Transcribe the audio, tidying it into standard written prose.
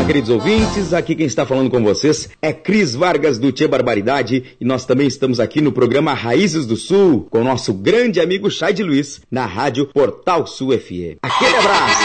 queridos ouvintes, aqui quem está falando com vocês é Cris Vargas do Tchê Barbaridade e nós também estamos aqui no programa Raízes do Sul com o nosso grande amigo Chay de Luiz na rádio Portal Sul FM. Aquele abraço!